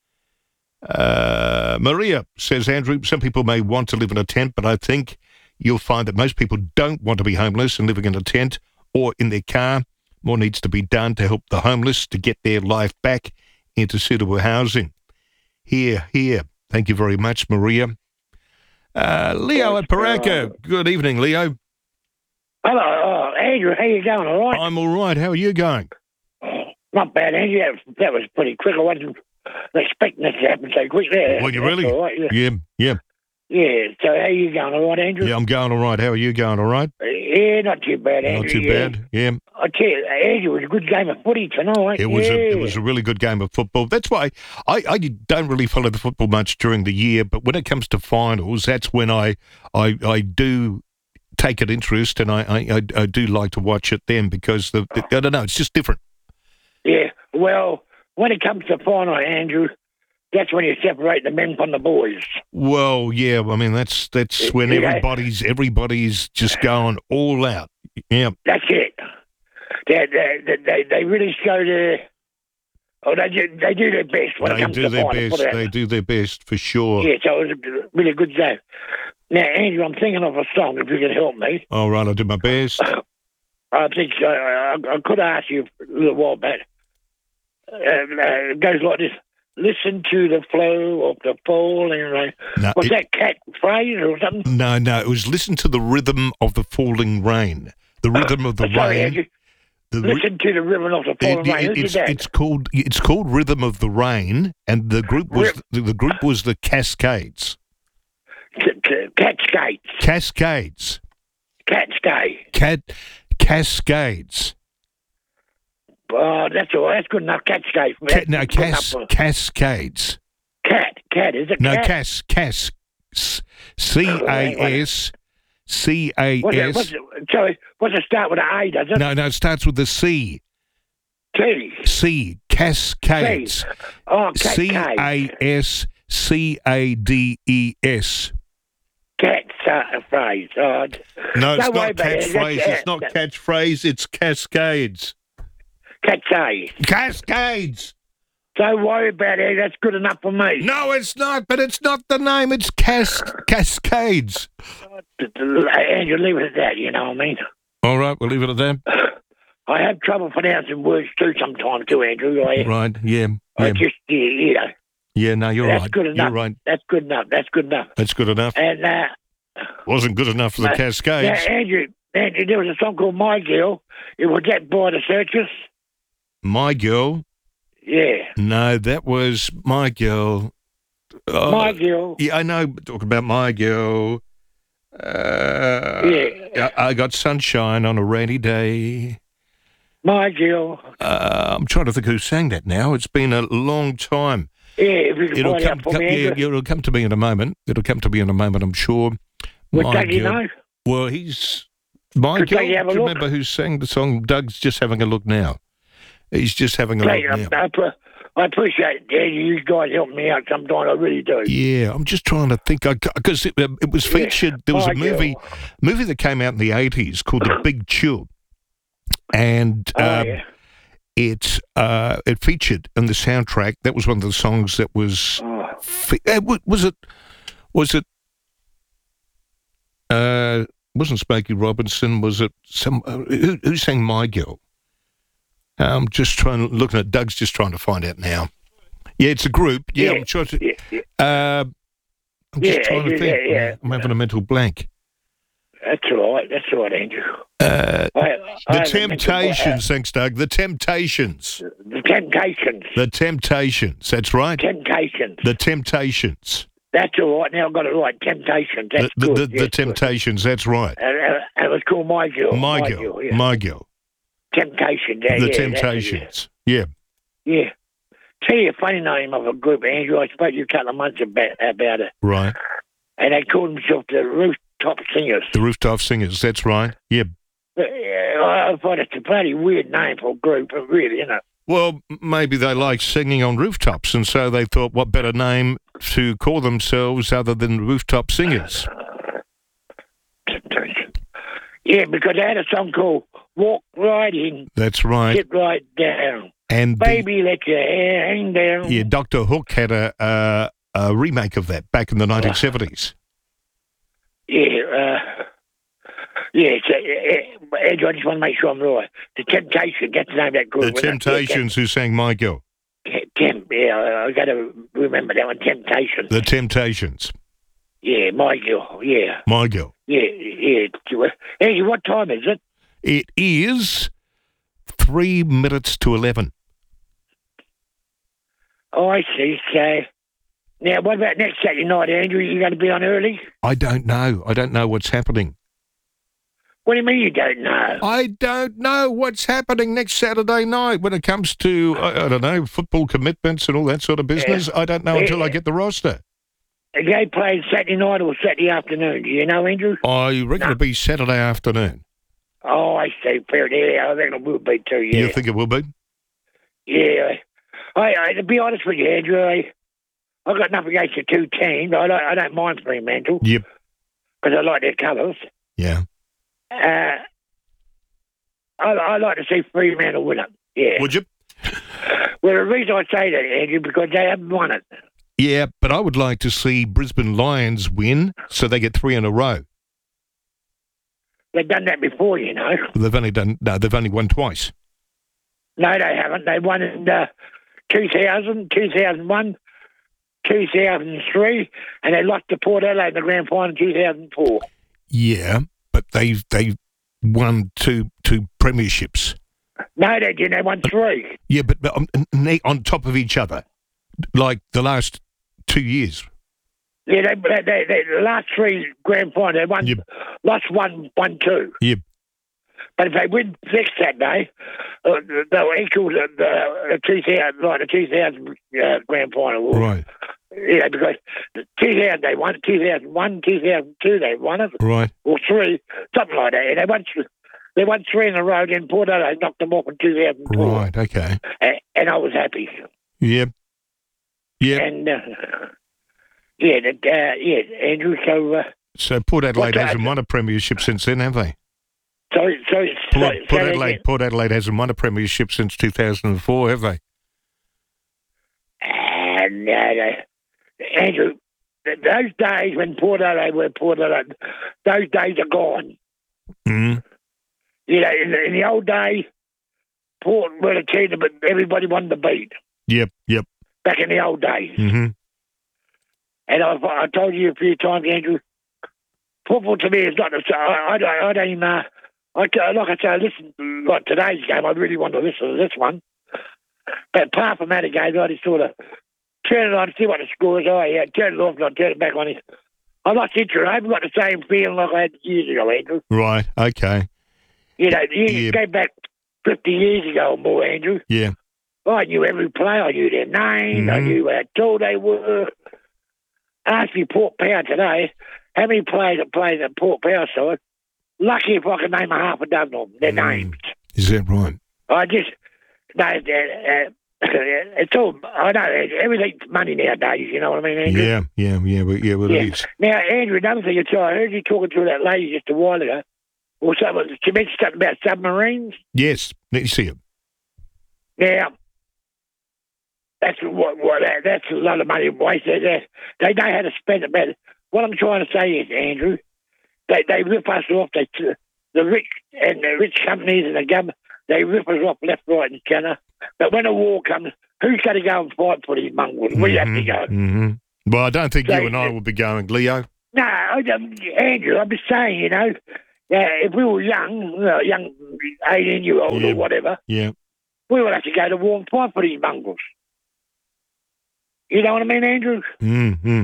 Uh, Maria says, Andrew, some people may want to live in a tent, but I think you'll find that most people don't want to be homeless and living in a tent or in their car. More needs to be done to help the homeless to get their life back into suitable housing. Here, here. Thank you very much, Maria. Uh, Leo at Paraka. Good evening, Leo. Hello, uh, Andrew. How you going? All right? I'm all right. How are you going? Not bad, Andrew. That was, that was pretty quick. I wasn't expecting it to happen so quick there. Well, you really? All right, yeah. yeah, yeah. Yeah, so how you going? All right, Andrew? Yeah, I'm going all right. How are you going? All right? Uh, yeah, not too bad, Andrew. Not too yeah. bad, yeah. I tell you, Andrew, it was a good game of footy tonight. It was, yeah. a, it was a really good game of football. That's why I, I don't really follow the football much during the year, but when it comes to finals, that's when I I, I do take an interest, and I, I, I do like to watch it then because, the, the I don't know, it's just different. Yeah, well, when it comes to final, Andrew, that's when you separate the men from the boys. Well, yeah, I mean, that's that's when Yeah. everybody's everybody's just going all out. Yeah. That's it. They, they, they, they really show their... Oh, they do, they do their best when it They comes do to their final. best. They do their best for sure. Yeah, so it was a really good game. Now, Andrew, I'm thinking of a song, if you can help me. All right, I'll do my best. I think uh, I, I could ask you a little while back. Uh, uh, it goes like this. Listen to the flow of the falling rain. No, Was it- that Cat Phrase or something? No, no, it was listen to the rhythm of the falling rain. The rhythm of the Sorry, rain. Andrew. The ri- Listen to the rhythm of the falling It- rain. it- Who did it's, that? it's called it's called Rhythm of the Rain, and the group was Rhythm. the, the group was the Cascades. Cascades. Cascades. Cascade. Cat Cascades. Oh, that's all. That's good enough. Cascade. Ca- no, That's good cas- enough. Cascades. Cat. Cat. Is it No, cat? cas cas C A S C A What's it, what's S. it, sorry, what's it start with an A, does it? No, no, it starts with the C. T. C. Cascades. C. Oh, C Cascade. A S C A D E S. Cat uh, phrase. Oh, No, it's don't worry not about it. catchphrase. That's- It's not that- catchphrase. It's Cascades. Cascade. Cascades. Don't worry about it. That's good enough for me. No, it's not. But it's not the name. It's Cas Cascades. Andrew, leave it at that, you know what I mean? All right, we'll leave it at that. I have trouble pronouncing words too sometimes too, Andrew. I, Right. Yeah. I Yeah. just, yeah, you know. Yeah. No, you're that's right. good enough. You're right. That's good enough. That's good enough. That's good enough. And, uh, Wasn't good enough for the uh, Cascades. Now, Andrew, Andrew, there was a song called My Girl. It was that by the Searchers. My Girl. Yeah. No, that was My Girl. Oh, My Girl. Yeah, I know. but Talk about My Girl. Uh, Yeah. I, I got sunshine on a rainy day. My Girl. Uh, I'm trying to think who sang that now. It's been a long time. Yeah, if you can It'll find come, out for come- me, yeah, Andrew. it'll come to me in a moment. It'll come to me in a moment, I'm sure. Well, My Doug, you Girl. know? Well, he's My Could Girl. Dougie have a Do you look? remember who sang the song? Doug's just having a look now. He's just having a Hey, look now. I, I, pre- I appreciate it, Andrew. You guys help me out sometimes. I really do. Yeah, I'm just trying to think because it, um, it was Yeah, featured. There was My a movie, Girl. movie that came out in the eighties called The Big Chew, and Oh, um, yeah. it uh, it featured in the soundtrack. That was one of the songs that was. Oh. Fe- uh, wa- was it? Was it? Uh, wasn't Smokey Robinson? Was it some? Uh, who, who sang "My Girl"? I'm just trying. Looking at Doug's, just trying to find out now. Yeah, it's a group. Yeah, Yeah, I'm trying to. yeah, yeah. Uh, I'm just Yeah, trying to yeah, think. yeah, yeah. I'm having a mental blank. That's all right. That's all right, Andrew. Uh, I, I the have a mental- Temptations, thanks, Doug. The Temptations. The Temptations. The Temptations. That's right. Temptations. The Temptations. That's all right. Now I've got it right. Temptations. That's the, good. the, the, yes, the Temptations. That's right. good. And, uh, and it was called My Girl. My Girl. yeah. My Girl. Temptations. Yeah, The yeah, that's it, Temptations. Yeah. Yeah. yeah. Tell you a funny name of a group, Andrew. I spoke to you a couple of months about, about it. Right. And they called themselves the Rooftop Singers. The Rooftop Singers. That's right. Yeah. But, uh, I find it's a bloody weird name for a group, but really, isn't it? Well, m- maybe they like singing on rooftops, and so they thought, what better name to call themselves other than Rooftop Singers? Yeah, because they had a song called Walk Right In, That's right. Sit Right Down. And the- Baby, let your hair hang down. yeah, Doctor Hook had a, uh, a remake of that back in the nineteen seventies. Yeah, uh, yeah, it's, uh, uh, Andrew, I just want to make sure I'm right. The Temptations, that's the name of that group. The wasn't it? Temptations who sang My Girl. Yeah, Temp, yeah, I got to remember that one, Temptations. The Temptations. Yeah, My Girl, yeah. My Girl. Yeah, yeah. Andrew, what time is it? It is three minutes to eleven. Oh, I see, so... Now, what about next Saturday night, Andrew? You going to be on early? I don't know. I don't know what's happening. What do you mean you don't know? I don't know what's happening next Saturday night when it comes to, I, I don't know, football commitments and all that sort of business. I don't know Yeah. until I get the roster. Are they playing Saturday night or Saturday afternoon? Do you know, Andrew? I reckon it'll be Saturday afternoon. Oh, I see. Fair yeah, I reckon it will be too, yeah. You think it will be? Yeah. I, I, to be honest with you, Andrew, I, I've got nothing against the two teams. I don't, I don't mind Fremantle. Yep. Because I like their colours. Yeah. Uh, I, I like to see Fremantle win it. Yeah. Would you? Well, the reason I say that, Andrew, because they haven't won it. Yeah, but I would like to see Brisbane Lions win so they get three in a row. They've done that before, you know. They've only done, no, they've only won twice. No, they haven't. They won in uh, two thousand, two thousand one, two thousand three, and they lost to Port Adelaide in the grand final in two thousand four. Yeah, but they they won two two premierships. No, they didn't. They won three. Yeah, but, but on, on top of each other, like the last two years. Yeah, they, they, they, they the last three grand finals, they won, Yep. lost one, one, two. Yep. But if they win next Saturday, uh, they'll equal the, the, the two thousand, like the two thousand uh, grand final. Right. Yeah, because the two thousand they won, two thousand one, two thousand two they won it, Right. or three, something like that. And they won, they won three in a row. Then Port Adelaide knocked them off in two thousand four. Right. Okay. And, and I was happy. Yep. Yep. And uh, yeah, that, uh, yeah, Andrew. So, uh, So Port Adelaide What, uh, hasn't won a premiership since then, have they? so, so, so, Port, so Port they Adelaide get- Port Adelaide hasn't won a premiership since two thousand four, have they? And uh, they- Andrew, th- those days when Port Adelaide were Port Adelaide, those days are gone. Mm. You know, in the, in the old days, Port were the team that everybody wanted to beat. Yep. Yep. Back in the old days. Mm-hmm. And I've, I told you a few times, Andrew, football to me is not the same. I, I, don't- I don't even, uh, I, ca- like I say, I listen, like today's game, I really want to listen to this one. But apart from that, again, I just sort of turn it on, see what the score is. Oh, yeah, turn it off and I turn it back on. I'm not interested. I haven't got the same feeling like I had years ago, Andrew. Right. Okay. You know, you Yeah. go back fifty years ago or more, Andrew. Yeah. I knew every player. I knew their name. I Mhm. knew how tall they were. Ask me Port Power today, how many players that played at Port Power side? Lucky if I could name a half a dozen of them, their names. Is that right? I just, no, uh, uh, it's all, I know, everything's money nowadays, you know what I mean, Andrew? Yeah. Yeah. Yeah. Well, yeah. Well, Yeah. it is. Now, Andrew, another thing, too, I heard you talking to that lady just a while ago, or something, she mentioned something about submarines. Yes. Let me see it. Now, that's what, what that's a lot of money wasted. They, they know how to spend it, but what I'm trying to say is, Andrew, they they rip us off. They the rich and the rich companies and the government, they rip us off left, right, and centre. But when a war comes, who's going to go and fight for these mongrels? We have to go. Mm-hmm. Well, I don't think So- you and I will be going, Leo. No, I don't- Andrew, I'm just saying, you know, uh, if we were young, uh, young eighteen-year-old Yeah. or whatever, Yeah. we would have to go to war and fight for these mongrels. You know what I mean, Andrew? Mm-hmm.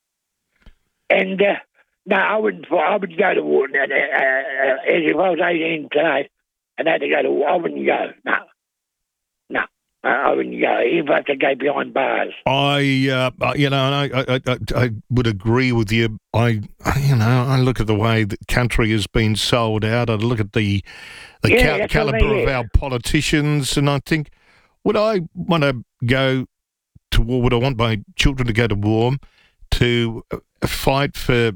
And, uh, no, I wouldn't fight. I would go to war. Uh, uh, uh, if I was eighteen today and had to go to war, I wouldn't go. No. No. I I wouldn't go. Even if I had to go behind bars. I, uh, you know, and I, I, I, I would agree with you. I, you know, I look at the way the country has been sold out. I look at the, the Yeah, cal- that's what I caliber mean, of yeah. our politicians, and I think, would I want to go to war? Would I want my children to go to war to uh, fight for,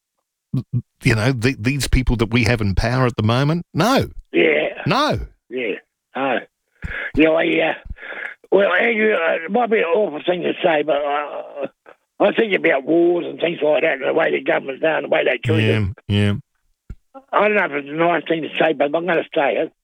you know, the, these people that we have in power at the moment? No, Yeah. no. Yeah. Oh. You know, I, uh, well, Andrew, uh, it might be an awful thing to say, but uh, I think about wars and things like that and the way the government's done, the way they treat Yeah, it. yeah. I don't know if it's a nice thing to say, but I'm going to say it.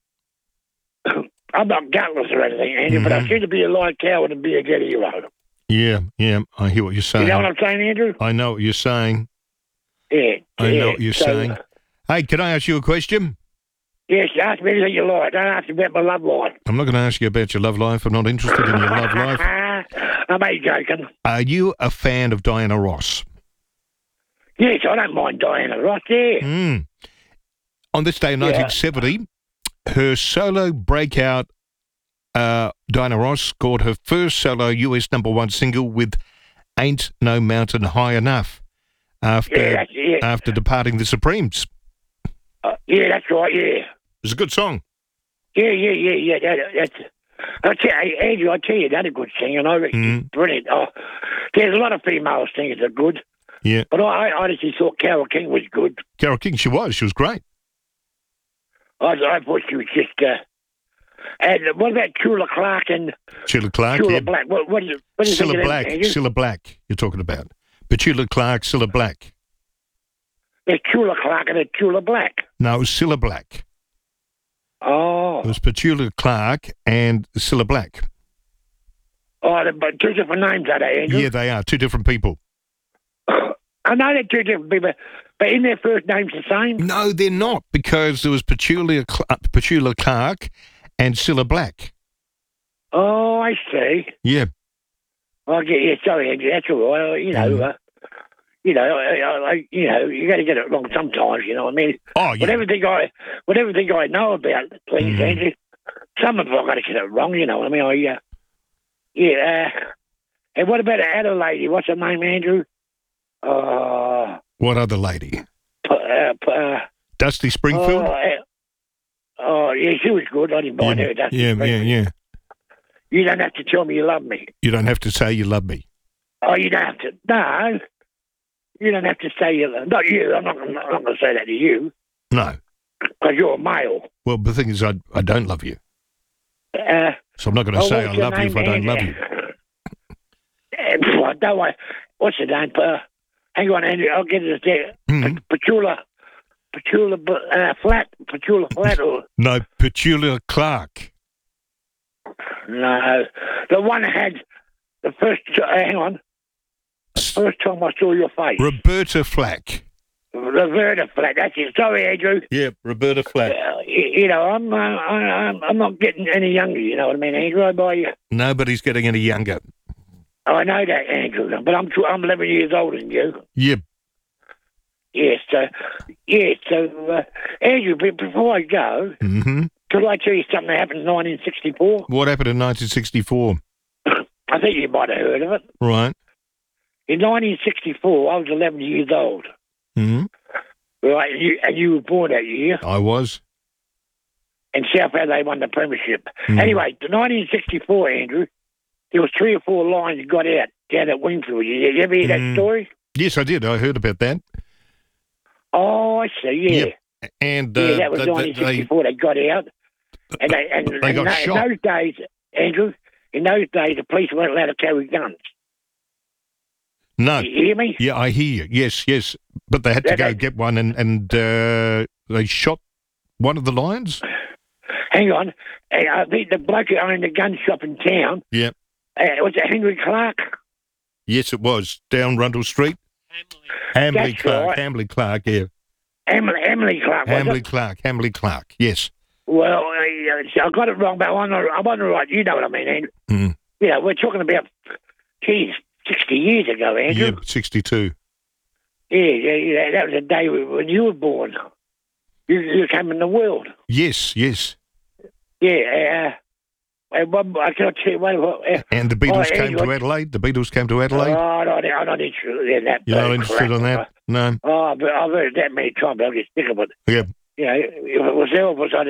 I'm not gutless or anything, Andrew, but I Mhm. seem to be a light coward and be a good hero. Yeah, yeah. I hear what you're saying. You know what I'm saying, Andrew? I know what you're saying. Yeah. I yeah. know what you're So, saying. uh, Hey, can I ask you a question? Yes, ask me anything you like. Don't ask me about my love life. I'm not going to ask you about your love life. I'm not interested in your love life. I'm only joking. Are you a fan of Diana Ross? Yes, I don't mind Diana Ross, yeah. Mm. On this day in Yeah. nineteen seventy, her solo breakout, uh, Diana Ross scored her first solo U S number one single with Ain't No Mountain High Enough after, Yeah, that's it. after departing the Supremes. Uh, yeah, that's right, yeah. It's a good song. Yeah, yeah, yeah, yeah. That, that's. I tell you, Andrew, I tell you, that's a good singer. I reckon Mm. she's brilliant. Oh, there's a lot of female singers that are good, Yeah. but I, I honestly thought Carole King was good. Carole King, she was. She was great. I, I thought she was just. Uh, and what about Chula Clark and Sheila Clark, Chula yeah. Black? What, what is it? What is Cilla it? Black. Andrew? Cilla Black, you're talking about. Petula Clark, Cilla Black. There's Chula Clark and there's Chula Black. No, it was Cilla Black. Oh. It was Petula Clark and Cilla Black. Oh, they're but two different names, are they, Andrew? Yeah, they are. Two different people. I know they're two different people, but isn't their first names the same? No, they're not, because there was Petula, Cl- uh, Petula Clark and Cilla Black. Oh, I see. Yeah. I get yeah, sorry, Andrew. That's all right. You know, Mm. uh, you know, I, I, I- you know, you got to get it wrong sometimes. You know what I mean? Oh, yeah. With everything I, with everything I know about things, Mhm. Andrew, some of them I got to get it wrong. You know what I mean? I, uh, yeah. Uh, and what about the other lady? What's her name, Andrew? Uh, What other lady? p- uh, p- uh, Dusty Springfield? Oh, uh, oh, yeah, she was good. I didn't mind yeah, her. That's yeah, yeah, yeah. You don't have to tell me you love me. You don't have to say you love me. Oh, you don't have to. No. You don't have to say you love Not you. I'm not, I'm not going to say that to you No. because you're a male. Well, the thing is, I, I don't love you. Uh, So I'm not going to oh, say I what's your love you if I name, don't love Andrew? you. Uh, don't worry. What's your name? Uh, hang on, Andrew. I'll get it there. Mm-hmm. Petula. Petula uh, Flat. Petula Flat. Or, No, Petula Clark. no. The one that had the first. Uh, hang on. The first time I saw your face. Roberta Flack. Roberta Flat. That's it. Sorry, Andrew. Yeah, Roberta Flack. Uh, you, you know, I'm, uh, I, I'm I'm not getting any younger. You know what I mean, Andrew? I buy you. Nobody's getting any younger. I know that, Andrew, but I'm tw- I'm eleven years older than you. Yeah. Yes, so yes, so uh, Andrew. be- Before I go, Mm-hmm. could I tell you something that happened in nineteen sixty-four? What happened in nineteen sixty-four? I think you might have heard of it. Right. In nineteen sixty-four, I was eleven years old. Mm-hmm. Right, and you, and you were born that year, I was. and South Adelaide won the premiership. Mhm. Anyway, in nineteen sixty-four, Andrew, there was three or four lines that got out down at Wingfield. You, you ever hear that Mm. story? Yes, I did. I heard about that. Oh, I see. Yeah, And uh, yeah, that was they, they, nineteen sixty-four. They, got out, and they and, They and got in shot. those days, Andrew, in those days, the police weren't allowed to carry guns. No. You hear me? Yeah, I hear you. Yes, yes. But they had to They- go they- get one, and, and uh, they shot one of the lions? Hang on. Uh, I think the bloke who owned the gun shop in town, Yeah. uh, was it Henry Clark? Yes, it was. Down Rundle Street. Hamley That's Clark. right. Hamley Clark, yeah. Emily, Emily Clark, was Hamley it? Clark. Hamley Clark, yes. Well, uh, see, I got it wrong, but I'm not, I'm not right. You know what I mean, Andrew. Mm. You know, we're talking about, geez, sixty years ago, Andrew. Yeah, sixty-two. Yeah, yeah, yeah, that was the day when you were born. You, you came in the world. Yes, yes. Yeah, uh, and one, I cannot tell you what. what uh, And the Beatles oh, came to anyway. Adelaide? The Beatles came to Adelaide? Oh, I'm not, I'm not interested in that. You're not bloody interested crap. in that? No. Oh, but I've heard it that many times, I'll get sick of it. Yeah. You know, if it was Elvis, I'd